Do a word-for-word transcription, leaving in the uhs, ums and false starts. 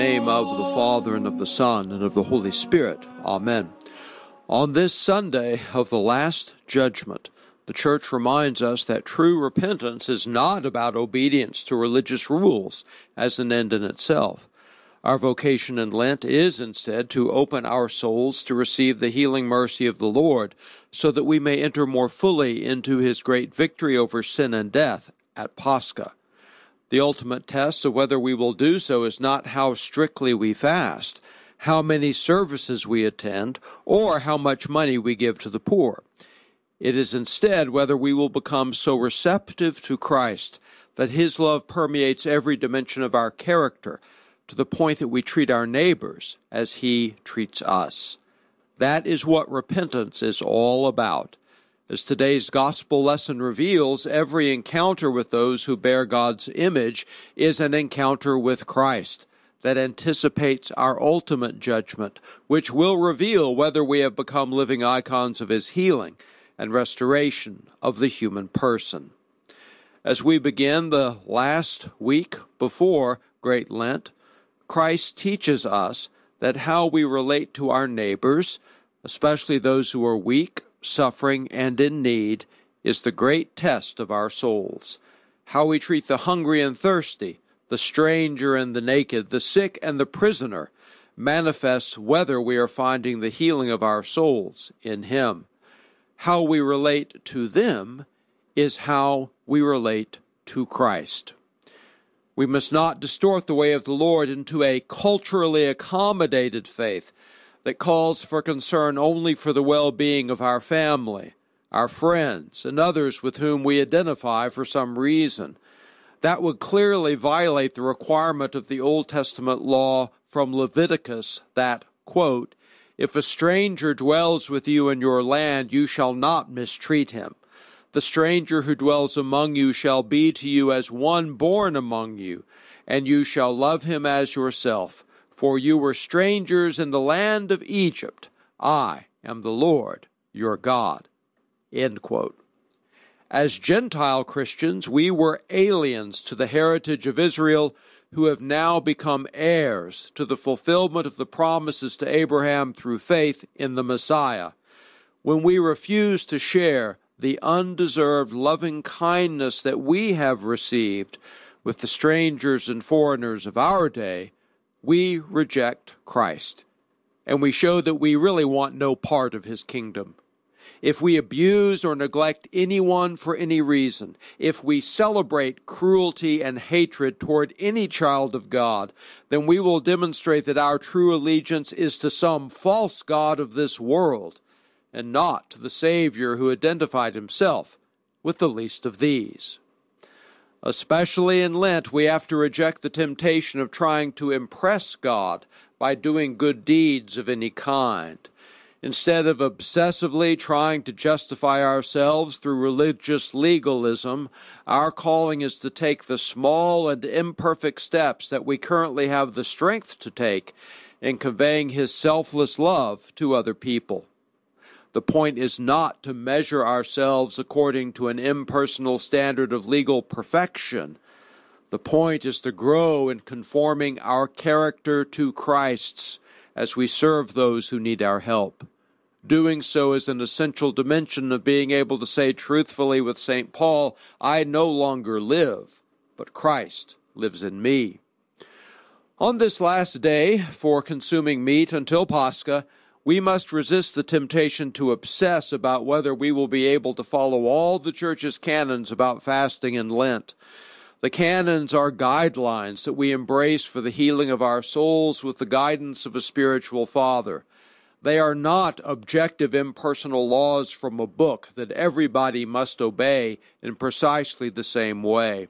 In the name of the Father, and of the Son, and of the Holy Spirit. Amen. On this Sunday of the Last Judgment, the Church reminds us that true repentance is not about obedience to religious rules as an end in itself. Our vocation in Lent is instead to open our souls to receive the healing mercy of the Lord, so that we may enter more fully into His great victory over sin and death at Pascha. The ultimate test of whether we will do so is not how strictly we fast, how many services we attend, or how much money we give to the poor. It is instead whether we will become so receptive to Christ that His love permeates every dimension of our character, to the point that we treat our neighbors as He treats us. That is what repentance is all about. As today's gospel lesson reveals, every encounter with those who bear God's image is an encounter with Christ that anticipates our ultimate judgment, which will reveal whether we have become living icons of His healing and restoration of the human person. As we begin the last week before Great Lent, Christ teaches us that how we relate to our neighbors, especially those who are weak, suffering, and in need, is the great test of our souls. How we treat the hungry and thirsty, the stranger and the naked, the sick and the prisoner, manifests whether we are finding the healing of our souls in Him. How we relate to them is how we relate to Christ. We must not distort the way of the Lord into a culturally accommodated faith that calls for concern only for the well-being of our family, our friends, and others with whom we identify for some reason. That would clearly violate the requirement of the Old Testament law from Leviticus that, quote, "If a stranger dwells with you in your land, you shall not mistreat him. The stranger who dwells among you shall be to you as one born among you, and you shall love him as yourself. For you were strangers in the land of Egypt. I am the Lord your God." End quote. As Gentile Christians, we were aliens to the heritage of Israel, who have now become heirs to the fulfillment of the promises to Abraham through faith in the Messiah. When we refuse to share the undeserved loving kindness that we have received with the strangers and foreigners of our day, we reject Christ, and we show that we really want no part of His kingdom. If we abuse or neglect anyone for any reason, if we celebrate cruelty and hatred toward any child of God, then we will demonstrate that our true allegiance is to some false god of this world, and not to the Savior who identified Himself with the least of these. Especially in Lent, we have to reject the temptation of trying to impress God by doing good deeds of any kind. Instead of obsessively trying to justify ourselves through religious legalism, our calling is to take the small and imperfect steps that we currently have the strength to take in conveying His selfless love to other people. The point is not to measure ourselves according to an impersonal standard of legal perfection. The point is to grow in conforming our character to Christ's as we serve those who need our help. Doing so is an essential dimension of being able to say truthfully with Saint Paul, "I no longer live, but Christ lives in me." On this last day for consuming meat until Pascha, we must resist the temptation to obsess about whether we will be able to follow all the Church's canons about fasting in Lent. The canons are guidelines that we embrace for the healing of our souls with the guidance of a spiritual father. They are not objective impersonal laws from a book that everybody must obey in precisely the same way.